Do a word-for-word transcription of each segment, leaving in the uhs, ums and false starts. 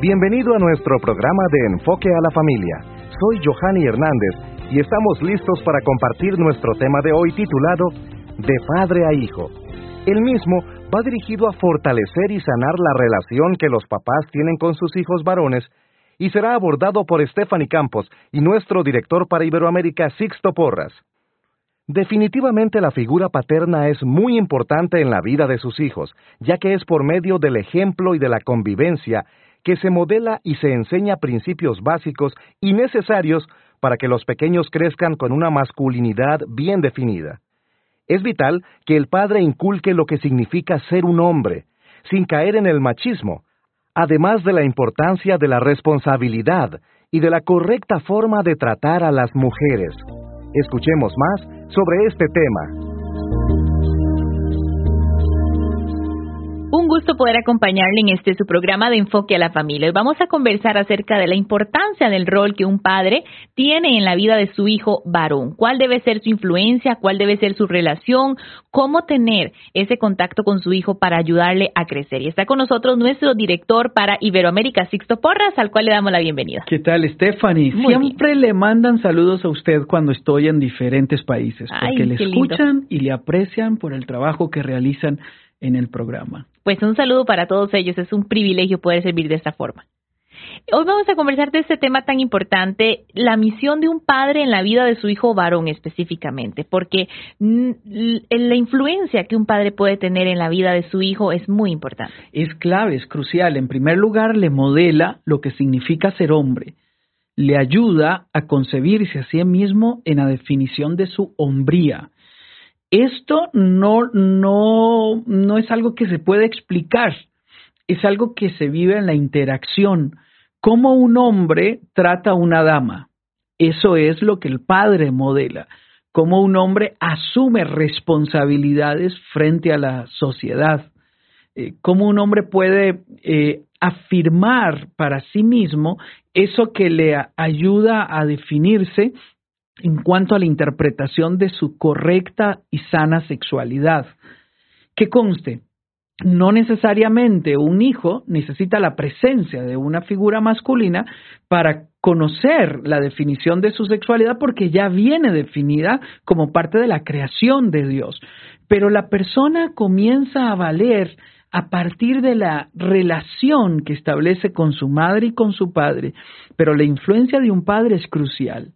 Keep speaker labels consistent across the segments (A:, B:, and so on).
A: Bienvenido a nuestro programa de Enfoque a la Familia. Soy Johanny Hernández y estamos listos para compartir nuestro tema de hoy titulado De Padre a Hijo. El mismo va dirigido a fortalecer y sanar la relación que los papás tienen con sus hijos varones y será abordado por Stephanie Campos y nuestro director para Iberoamérica, Sixto Porras. Definitivamente la figura paterna es muy importante en la vida de sus hijos, ya que es por medio del ejemplo y de la convivencia que se modela y se enseña principios básicos y necesarios para que los pequeños crezcan con una masculinidad bien definida. Es vital que el padre inculque lo que significa ser un hombre, sin caer en el machismo, además de la importancia de la responsabilidad y de la correcta forma de tratar a las mujeres. Escuchemos más sobre este tema.
B: Un gusto poder acompañarle en este su programa de Enfoque a la Familia. Hoy vamos a conversar acerca de la importancia del rol que un padre tiene en la vida de su hijo varón. ¿Cuál debe ser su influencia? ¿Cuál debe ser su relación? ¿Cómo tener ese contacto con su hijo para ayudarle a crecer? Y está con nosotros nuestro director para Iberoamérica, Sixto Porras, al cual le damos la bienvenida.
C: ¿Qué tal, Stephanie? Muy Siempre bien. Le mandan saludos a usted cuando estoy en diferentes países, porque Ay, le escuchan lindo. Y le aprecian por el trabajo que realizan en el programa.
B: Pues un saludo para todos ellos, es un privilegio poder servir de esta forma. Hoy vamos a conversar de este tema tan importante, la misión de un padre en la vida de su hijo varón específicamente, porque la influencia que un padre puede tener en la vida de su hijo es muy importante.
C: Es clave, es crucial. En primer lugar, le modela lo que significa ser hombre. Le ayuda a concebirse a sí mismo en la definición de su hombría. Esto no, no, no es algo que se puede explicar, es algo que se vive en la interacción. Cómo un hombre trata a una dama, eso es lo que el padre modela. Cómo un hombre asume responsabilidades frente a la sociedad. Eh, cómo un hombre puede eh, afirmar para sí mismo eso que le a- ayuda a definirse en cuanto a la interpretación de su correcta y sana sexualidad. Que conste, no necesariamente un hijo necesita la presencia de una figura masculina para conocer la definición de su sexualidad porque ya viene definida como parte de la creación de Dios. Pero la persona comienza a valer a partir de la relación que establece con su madre y con su padre. Pero la influencia de un padre es crucial.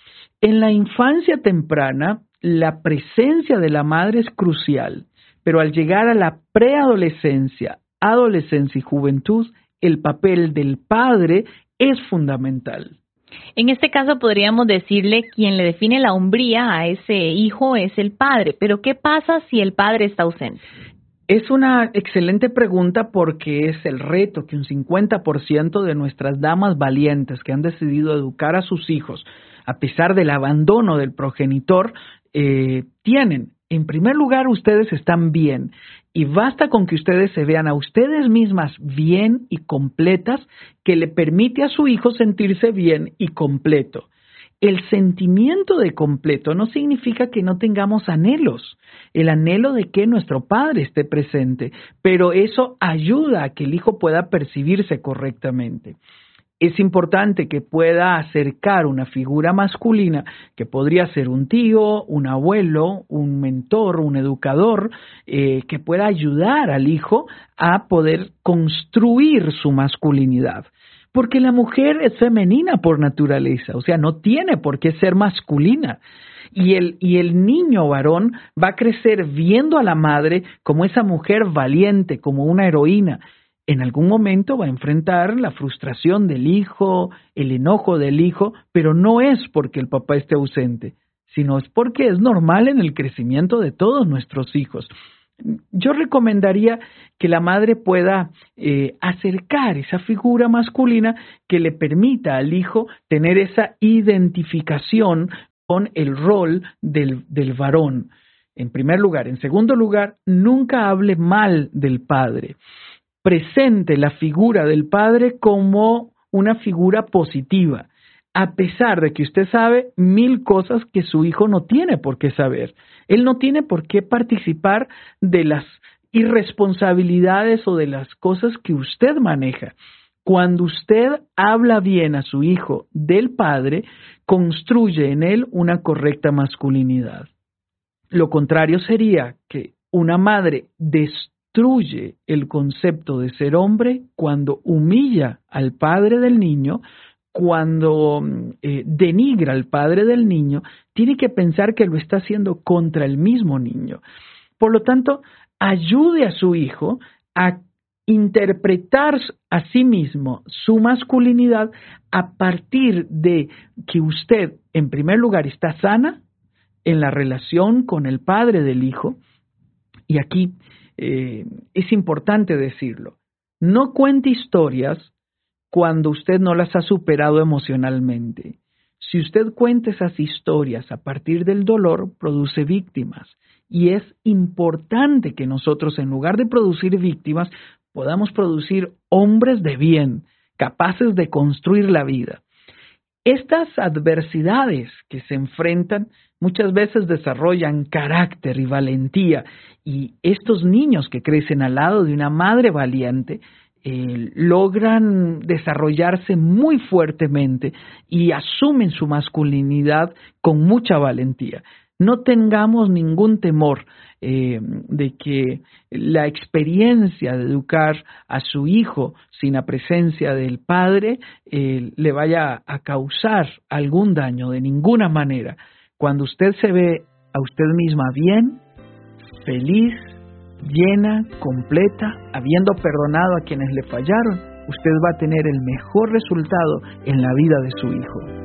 C: En la infancia temprana, la presencia de la madre es crucial, pero al llegar a la preadolescencia, adolescencia y juventud, el papel del padre es fundamental.
B: En este caso podríamos decirle quien le define la hombría a ese hijo es el padre, pero ¿qué pasa si el padre está ausente?
C: Es una excelente pregunta porque es el reto que un cincuenta por ciento de nuestras damas valientes que han decidido educar a sus hijos a pesar del abandono del progenitor, eh, tienen. En primer lugar, ustedes están bien y basta con que ustedes se vean a ustedes mismas bien y completas que le permite a su hijo sentirse bien y completo. El sentimiento de completo no significa que no tengamos anhelos, el anhelo de que nuestro padre esté presente, pero eso ayuda a que el hijo pueda percibirse correctamente. Es importante que pueda acercar una figura masculina, que podría ser un tío, un abuelo, un mentor, un educador, eh, que pueda ayudar al hijo a poder construir su masculinidad. Porque la mujer es femenina por naturaleza, o sea, no tiene por qué ser masculina. Y el, y el niño varón va a crecer viendo a la madre como esa mujer valiente, como una heroína. En algún momento va a enfrentar la frustración del hijo, el enojo del hijo, pero no es porque el papá esté ausente, sino es porque es normal en el crecimiento de todos nuestros hijos. Yo recomendaría que la madre pueda eh, acercar esa figura masculina que le permita al hijo tener esa identificación con el rol del, del varón, en primer lugar. En segundo lugar, nunca hable mal del padre. Presente la figura del padre como una figura positiva, a pesar de que usted sabe mil cosas que su hijo no tiene por qué saber. Él no tiene por qué participar de las irresponsabilidades o de las cosas que usted maneja. Cuando usted habla bien a su hijo del padre, construye en él una correcta masculinidad. Lo contrario sería que una madre destruye el concepto de ser hombre cuando humilla al padre del niño, cuando eh, denigra al padre del niño, tiene que pensar que lo está haciendo contra el mismo niño. Por lo tanto, ayude a su hijo a interpretar a sí mismo su masculinidad a partir de que usted, en primer lugar, está sana en la relación con el padre del hijo. Y aquí eh, es importante decirlo. No cuente historias cuando usted no las ha superado emocionalmente. Si usted cuenta esas historias a partir del dolor, produce víctimas. Y es importante que nosotros, en lugar de producir víctimas, podamos producir hombres de bien, capaces de construir la vida. Estas adversidades que se enfrentan muchas veces desarrollan carácter y valentía, y estos niños que crecen al lado de una madre valiente eh, logran desarrollarse muy fuertemente y asumen su masculinidad con mucha valentía. No tengamos ningún temor eh, de que la experiencia de educar a su hijo sin la presencia del padre eh, le vaya a causar algún daño, de ninguna manera. Cuando usted se ve a usted misma bien, feliz, llena, completa, habiendo perdonado a quienes le fallaron, usted va a tener el mejor resultado en la vida de su hijo.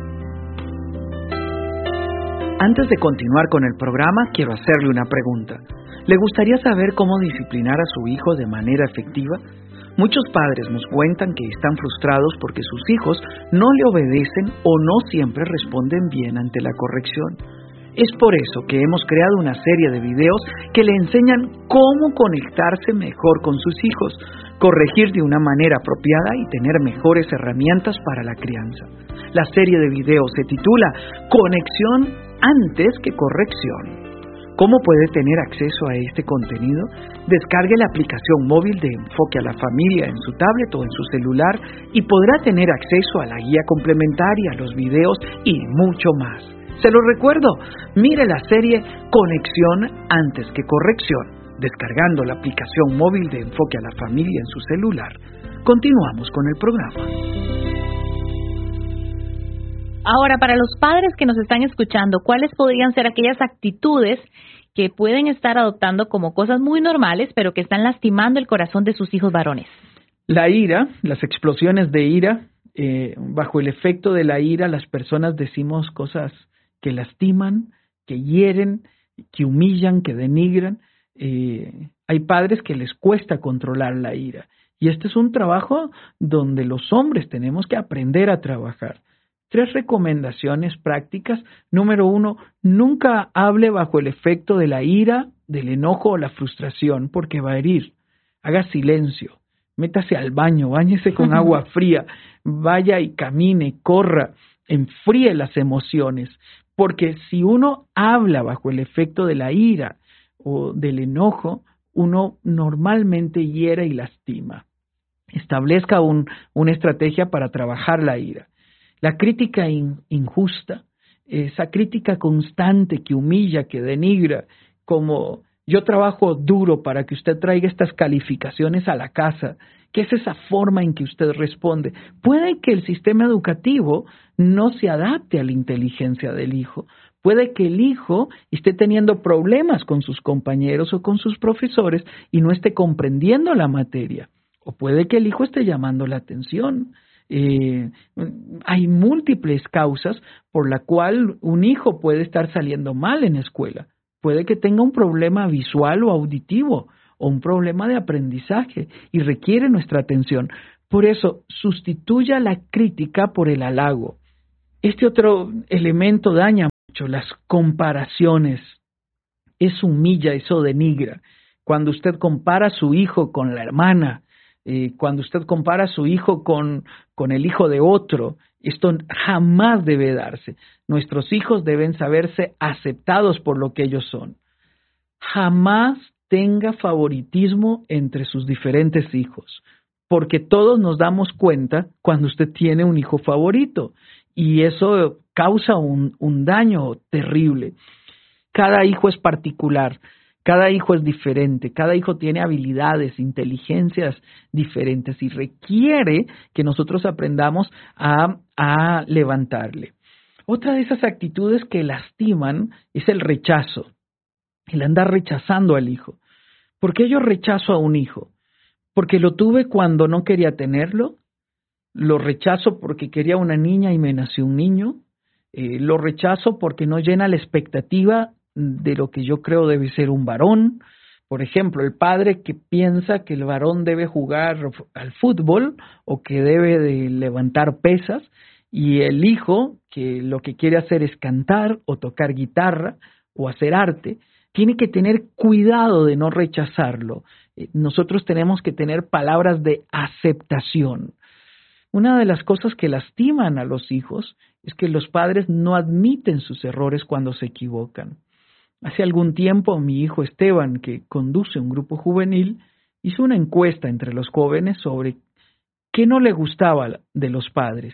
C: Antes de continuar con el programa, quiero hacerle una pregunta. ¿Le gustaría saber cómo disciplinar a su hijo de manera efectiva? Muchos padres nos cuentan que están frustrados porque sus hijos no le obedecen o no siempre responden bien ante la corrección. Es por eso que hemos creado una serie de videos que le enseñan cómo conectarse mejor con sus hijos, corregir de una manera apropiada y tener mejores herramientas para la crianza. La serie de videos se titula Conexión antes que corrección. ¿Cómo puede tener acceso a este contenido? Descargue la aplicación móvil de Enfoque a la Familia en su tablet o en su celular y podrá tener acceso a la guía complementaria, los videos y mucho más. Se lo recuerdo, mire la serie Conexión antes que corrección, descargando la aplicación móvil de Enfoque a la Familia en su celular. Continuamos con el programa.
B: Ahora, para los padres que nos están escuchando, ¿cuáles podrían ser aquellas actitudes que pueden estar adoptando como cosas muy normales, pero que están lastimando el corazón de sus hijos varones?
C: La ira, las explosiones de ira, eh, bajo el efecto de la ira, las personas decimos cosas que lastiman, que hieren, que humillan, que denigran. Eh, hay padres que les cuesta controlar la ira. Y este es un trabajo donde los hombres tenemos que aprender a trabajar. Tres recomendaciones prácticas. Número uno, nunca hable bajo el efecto de la ira, del enojo o la frustración, porque va a herir. Haga silencio, métase al baño, báñese con agua fría, vaya y camine, corra, enfríe las emociones, porque si uno habla bajo el efecto de la ira o del enojo, uno normalmente hiere y lastima. Establezca un, una estrategia para trabajar la ira. La crítica in, injusta, esa crítica constante que humilla, que denigra, como yo trabajo duro para que usted traiga estas calificaciones a la casa, que es esa forma en que usted responde. Puede que el sistema educativo no se adapte a la inteligencia del hijo. Puede que el hijo esté teniendo problemas con sus compañeros o con sus profesores y no esté comprendiendo la materia. O puede que el hijo esté llamando la atención. Eh, hay múltiples causas por la cual un hijo puede estar saliendo mal en escuela. Puede que tenga un problema visual o auditivo o un problema de aprendizaje y requiere nuestra atención. Por eso, sustituya la crítica por el halago. Este otro elemento daña mucho, las comparaciones. Eso humilla, eso denigra. Cuando usted compara a su hijo con la hermana, Eh, cuando usted compara a su hijo con, con el hijo de otro, esto jamás debe darse. Nuestros hijos deben saberse aceptados por lo que ellos son. Jamás tenga favoritismo entre sus diferentes hijos. porque todos nos damos cuenta cuando usted tiene un hijo favorito y eso causa un, un daño terrible. Cada hijo es particular, cada hijo es diferente, cada hijo tiene habilidades, inteligencias diferentes y requiere que nosotros aprendamos a, a levantarle. Otra de esas actitudes que lastiman es el rechazo, el andar rechazando al hijo. ¿Por qué yo rechazo a un hijo? ¿Porque lo tuve cuando no quería tenerlo? ¿Lo rechazo porque quería una niña y me nació un niño? Eh, ¿Lo rechazo porque no llena la expectativa de lo que yo creo debe ser un varón? Por ejemplo, el padre que piensa que el varón debe jugar al fútbol o que debe de levantar pesas, y el hijo que lo que quiere hacer es cantar o tocar guitarra o hacer arte. Tiene que tener cuidado de no rechazarlo. Nosotros tenemos que tener palabras de aceptación. Una de las cosas que lastiman a los hijos es que los padres no admiten sus errores cuando se equivocan. Hace algún tiempo mi hijo Esteban, que conduce un grupo juvenil, hizo una encuesta entre los jóvenes sobre qué no le gustaba de los padres.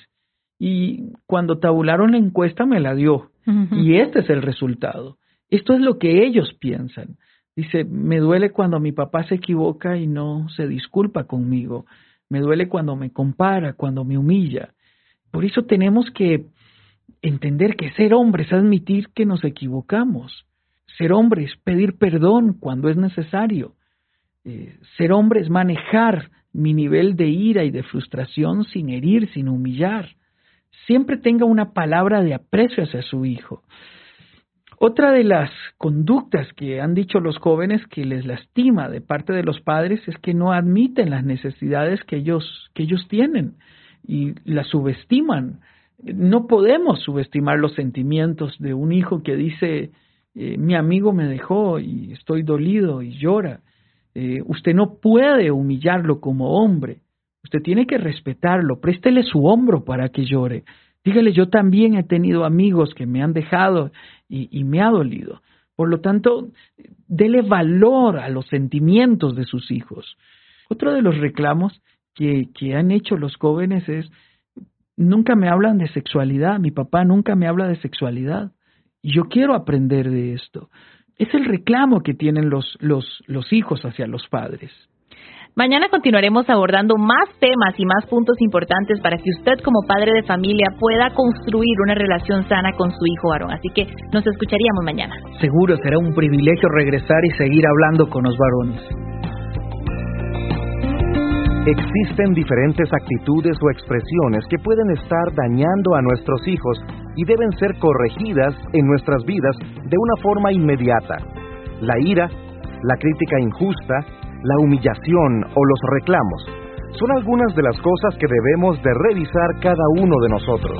C: Y cuando tabularon la encuesta me la dio. Uh-huh. Y este es el resultado. Esto es lo que ellos piensan. Dice, me duele cuando mi papá se equivoca y no se disculpa conmigo. Me duele cuando me compara, cuando me humilla. Por eso tenemos que entender que ser hombre es admitir que nos equivocamos. Ser hombre es pedir perdón cuando es necesario. Eh, ser hombre es manejar mi nivel de ira y de frustración sin herir, sin humillar. Siempre tenga una palabra de aprecio hacia su hijo. Otra de las conductas que han dicho los jóvenes que les lastima de parte de los padres es que no admiten las necesidades que ellos, que ellos tienen y las subestiman. No podemos subestimar los sentimientos de un hijo que dice, eh, mi amigo me dejó y estoy dolido y llora. Eh, usted no puede humillarlo como hombre. Usted tiene que respetarlo, préstele su hombro para que llore. Dígale, yo también he tenido amigos que me han dejado y, y me ha dolido. Por lo tanto, dele valor a los sentimientos de sus hijos. Otro de los reclamos que, que han hecho los jóvenes es, nunca me hablan de sexualidad, mi papá nunca me habla de sexualidad. Y yo quiero aprender de esto. Es el reclamo que tienen los, los, los hijos hacia los padres.
B: Mañana continuaremos abordando más temas y más puntos importantes para que usted como padre de familia pueda construir una relación sana con su hijo varón. Así que nos escucharíamos mañana.
C: Seguro será un privilegio regresar y seguir hablando con los varones.
A: Existen diferentes actitudes o expresiones que pueden estar dañando a nuestros hijos y deben ser corregidas en nuestras vidas de una forma inmediata. La ira, la crítica injusta, la humillación o los reclamos son algunas de las cosas que debemos de revisar cada uno de nosotros.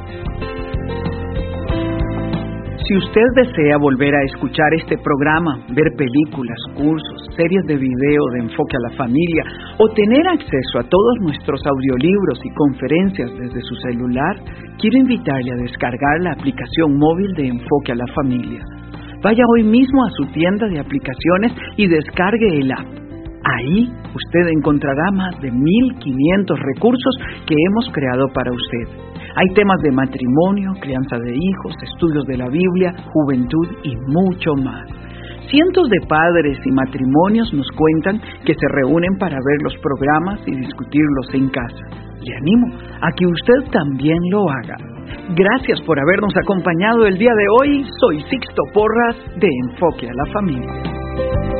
C: Si usted desea volver a escuchar este programa, ver películas, cursos, series de video de Enfoque a la Familia o tener acceso a todos nuestros audiolibros y conferencias desde su celular, quiero invitarle a descargar la aplicación móvil de Enfoque a la Familia. Vaya hoy mismo a su tienda de aplicaciones y descargue el app. Ahí usted encontrará más de mil quinientos recursos que hemos creado para usted. Hay temas de matrimonio, crianza de hijos, estudios de la Biblia, juventud y mucho más. Cientos de padres y matrimonios nos cuentan que se reúnen para ver los programas y discutirlos en casa. Le animo a que usted también lo haga. Gracias por habernos acompañado el día de hoy. Soy Sixto Porras de Enfoque a la Familia.